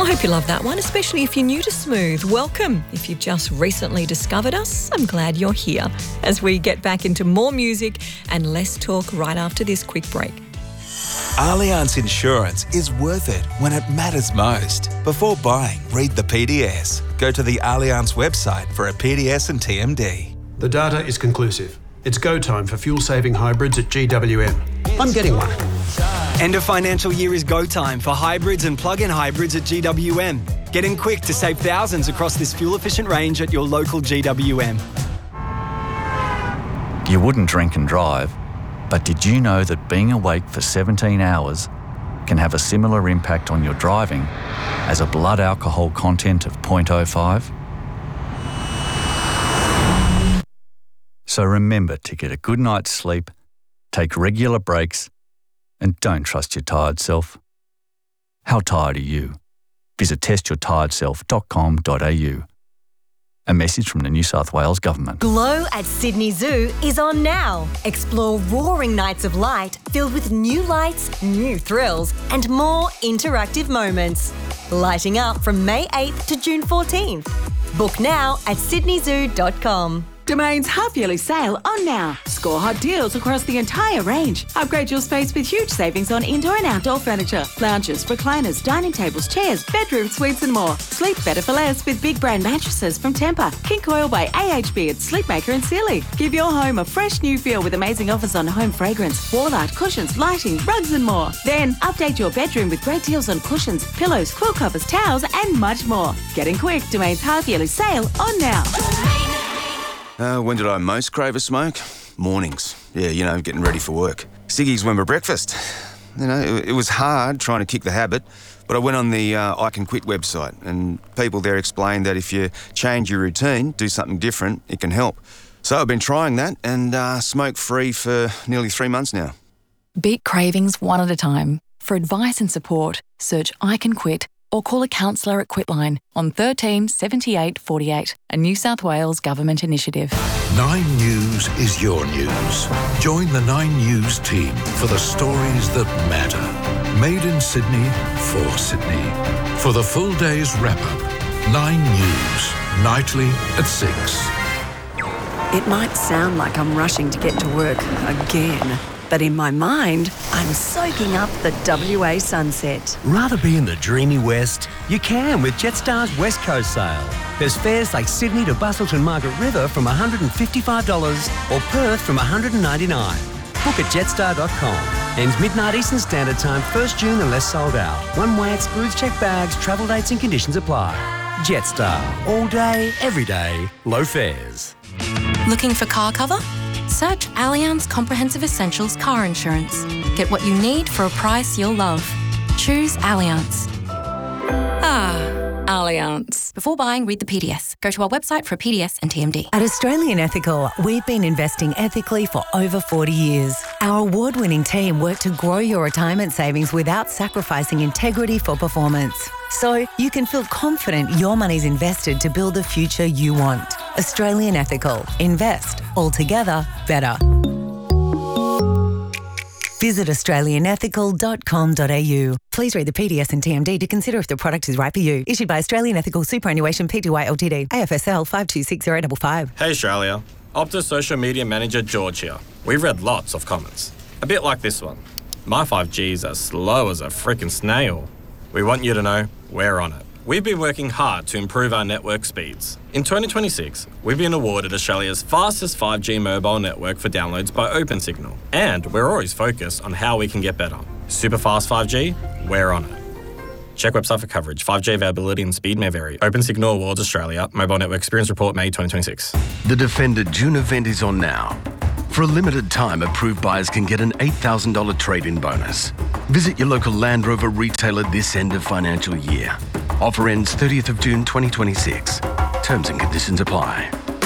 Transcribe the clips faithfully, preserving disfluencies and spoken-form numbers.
I hope you love that one, especially if you're new to Smooth. Welcome. If you've just recently discovered us, I'm glad you're here as we get back into more music and less talk right after this quick break. Allianz Insurance is worth it when it matters most. Before buying, read the P D S. Go to the Allianz website for a P D S and T M D. The data is conclusive. It's go time for fuel-saving hybrids at G W M. I'm getting one. End of financial year is go time for hybrids and plug-in hybrids at G W M. Get in quick to save thousands across this fuel-efficient range at your local G W M. You wouldn't drink and drive, but did you know that being awake for seventeen hours can have a similar impact on your driving as a blood alcohol content of zero point zero five? So remember to get a good night's sleep, take regular breaks, and don't trust your tired self. How tired are you? Visit test your tired self dot com dot a u. A message from the New South Wales Government. Glow at Sydney Zoo is on now. Explore roaring nights of light filled with new lights, new thrills, and more interactive moments. Lighting up from May eighth to June fourteenth. Book now at sydney zoo dot com. Domain's half-yearly sale on now. Score hot deals across the entire range. Upgrade your space with huge savings on indoor and outdoor furniture, lounges, recliners, dining tables, chairs, bedroom suites and more. Sleep better for less with big brand mattresses from Tempur, King Coil by A H B and Sleepmaker and Sealy. Give your home a fresh new feel with amazing offers on home fragrance, wall art, cushions, lighting, rugs and more. Then update your bedroom with great deals on cushions, pillows, quilt covers, towels and much more. Getting quick, Domain's half-yearly sale on now. Uh, when did I most crave a smoke? Mornings. Yeah, you know, getting ready for work. Ciggies went for breakfast. You know, it, it was hard trying to kick the habit, but I went on the uh, I Can Quit website and people there explained that if you change your routine, do something different, it can help. So I've been trying that and uh, smoke-free for nearly three months now. Beat cravings one at a time. For advice and support, search I Can Quit or call a counsellor at Quitline on thirteen seventy-eight forty-eight, a New South Wales government initiative. Nine News is your news. Join the Nine News team for the stories that matter. Made in Sydney, for Sydney. For the full day's wrap-up, Nine News, nightly at six. It might sound like I'm rushing to get to work again, but in my mind, I'm soaking up the W A sunset. Rather be in the dreamy West? You can with Jetstar's West Coast sale. There's fares like Sydney to Busselton Margaret River from one hundred fifty-five dollars or Perth from one hundred ninety-nine dollars. Book at jetstar dot com. Ends midnight Eastern Standard Time, first June unless sold out. One way excludes checked bags, travel dates and conditions apply. Jetstar. All day, every day, low fares. Looking for car cover? Search Allianz Comprehensive Essentials Car Insurance. Get what you need for a price you'll love. Choose Allianz. Ah, Allianz. Before buying, read the P D S. Go to our website for a P D S and T M D. At Australian Ethical, we've been investing ethically for over forty years. Our award-winning team work to grow your retirement savings without sacrificing integrity for performance. So you can feel confident your money's invested to build the future you want. Australian Ethical. Invest. Altogether better. Visit australian ethical dot com dot a u. Please read the P D S and T M D to consider if the product is right for you. Issued by Australian Ethical Superannuation Pty Ltd. A F S L five two six zero five five. Hey Australia, Optus Social Media Manager George here. We've read lots of comments. A bit like this one. My five G's are slow as a freaking snail. We want you to know we're on it. We've been working hard to improve our network speeds. In twenty twenty-six, we've been awarded Australia's fastest five G mobile network for downloads by OpenSignal. And we're always focused on how we can get better. Super fast five G? We're on it. Check website for coverage. five G availability and speed may vary. OpenSignal Awards Australia. Mobile Network Experience Report, May twenty twenty-six. The Defender June event is on now. For a limited time, approved buyers can get an eight thousand dollars trade-in bonus. Visit your local Land Rover retailer this end of financial year. Offer ends thirtieth of June twenty twenty-six. Terms and conditions apply.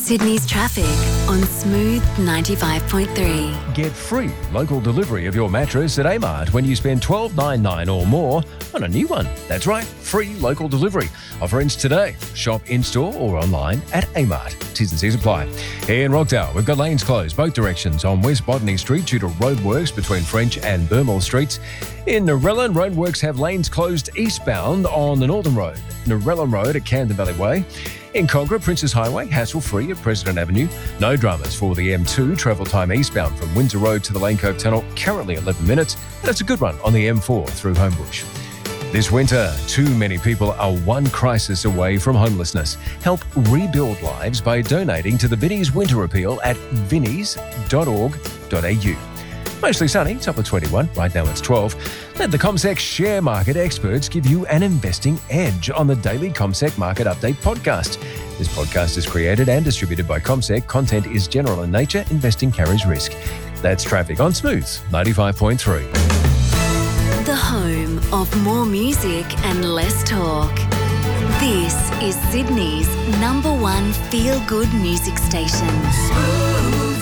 Sydney's traffic on Smooth ninety-five point three. Get free local delivery of your mattress at Amart when you spend twelve dollars ninety-nine or more on a new one. That's right, free local delivery. Offer ends today. Shop in-store or online at Amart. T's and C's apply. In Rockdale, we've got lanes closed both directions on West Botany Street due to roadworks between French and Burmell Streets. In Narellan, roadworks have lanes closed eastbound on the Northern Road, Narellan Road at Camden Valley Way. In Cogra, Princess Highway, hassle-free at President Avenue. No dramas for the M two, travel time eastbound from Windsor Road to the Lane Cove Tunnel, currently eleven minutes, and it's a good run on the M four through Homebush. This winter, too many people are one crisis away from homelessness. Help rebuild lives by donating to the Vinnies Winter Appeal at vinnies dot org dot a u. Mostly sunny, top of twenty-one. Right now it's twelve. Let the CommSec share market experts give you an investing edge on the daily CommSec Market Update podcast. This podcast is created and distributed by CommSec. Content is general in nature. Investing carries risk. That's traffic on Smooth ninety-five point three. The home of more music and less talk. This is Sydney's number one feel-good music station. Smooth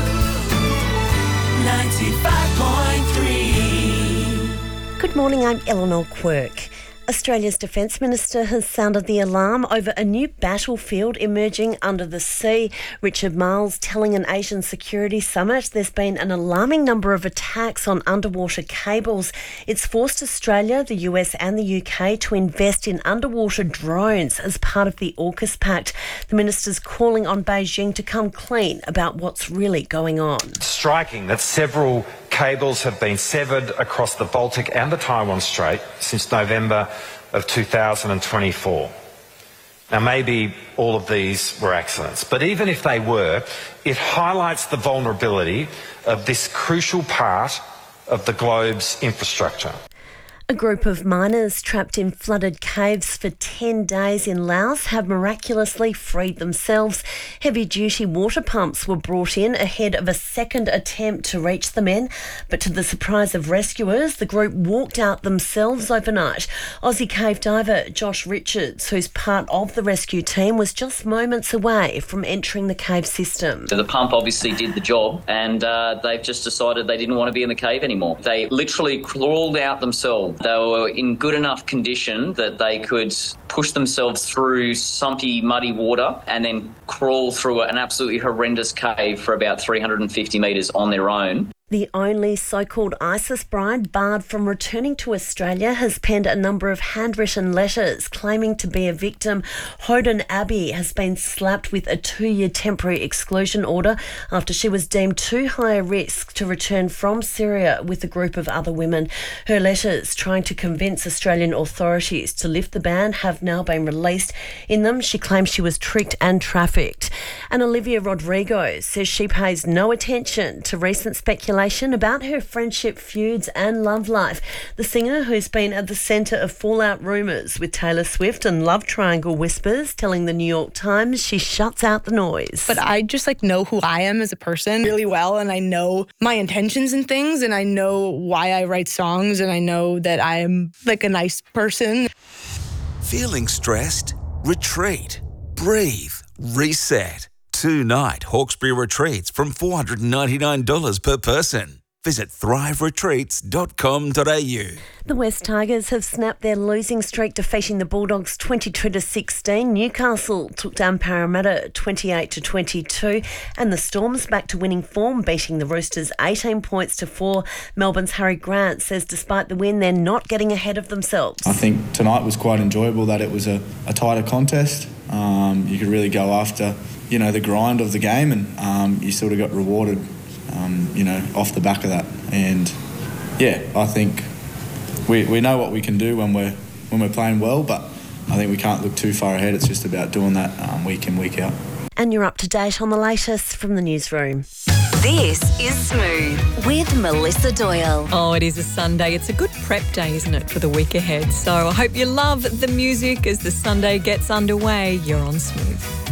ninety-five point three. Good morning, I'm Eleanor Quirk. Australia's Defence Minister has sounded the alarm over a new battlefield emerging under the sea. Richard Marles telling an Asian Security Summit there's been an alarming number of attacks on underwater cables. It's forced Australia, the U S and the U K to invest in underwater drones as part of the AUKUS Pact. The minister's calling on Beijing to come clean about what's really going on. Striking that several cables have been severed across the Baltic and the Taiwan Strait since November of two thousand twenty-four. Now, maybe all of these were accidents, but even if they were, it highlights the vulnerability of this crucial part of the globe's infrastructure. A group of miners trapped in flooded caves for ten days in Laos have miraculously freed themselves. Heavy-duty water pumps were brought in ahead of a second attempt to reach the men, but to the surprise of rescuers, the group walked out themselves overnight. Aussie cave diver Josh Richards, who's part of the rescue team, was just moments away from entering the cave system. So the pump obviously did the job, and uh, they've just decided they didn't want to be in the cave anymore. They literally crawled out themselves. They were in good enough condition that they could push themselves through sumpy, muddy water and then crawl through an absolutely horrendous cave for about three hundred fifty metres on their own. The only so-called ISIS bride barred from returning to Australia has penned a number of handwritten letters claiming to be a victim. Hoden Abbey has been slapped with a two-year temporary exclusion order after she was deemed too high a risk to return from Syria with a group of other women. Her letters trying to convince Australian authorities to lift the ban have now been released. In them, she claims she was tricked and trafficked. And Olivia Rodrigo says she pays no attention to recent speculation about her friendship feuds and love life. The singer, who's been at the centre of fallout rumours with Taylor Swift and love triangle whispers, telling the New York Times she shuts out the noise. But I just like know who I am as a person really well, and I know my intentions and things, and I know why I write songs, and I know that I am like a nice person. Feeling stressed? Retreat. Breathe. Reset. Two-night Hawkesbury retreats from four hundred ninety-nine dollars per person. Visit thrive retreats dot com dot a u. The West Tigers have snapped their losing streak, defeating the Bulldogs twenty-two to sixteen. Newcastle took down Parramatta twenty-eight to twenty-two, and the Storms back to winning form, beating the Roosters eighteen points to four. Melbourne's Harry Grant says despite the win, they're not getting ahead of themselves. I think tonight was quite enjoyable, that it was a, a tighter contest. Um, you could really go after, you know, the grind of the game, and um, you sort of got rewarded, um, you know, off the back of that. And yeah, I think we we know what we can do when we're when we're playing well, but I think we can't look too far ahead. It's just about doing that um, week in, week out. And you're up to date on the latest from the newsroom. This is Smooth with Melissa Doyle. Oh, it is a Sunday. It's a good prep day, isn't it, for the week ahead? So I hope you love the music as the Sunday gets underway. You're on Smooth.